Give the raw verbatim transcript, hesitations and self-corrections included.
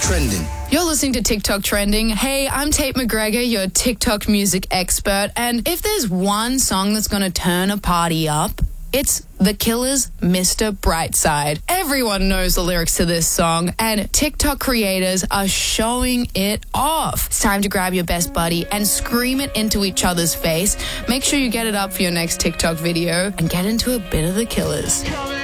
Trending. You're listening to TikTok Trending. Hey, I'm Tate McGregor, your TikTok music expert. And if there's one song that's going to turn a party up, it's The Killers' Mister Brightside. Everyone knows the lyrics to this song, and TikTok creators are showing it off. It's time to grab your best buddy and scream it into each other's face. Make sure you get it up for your next TikTok video and get into a bit of The Killers.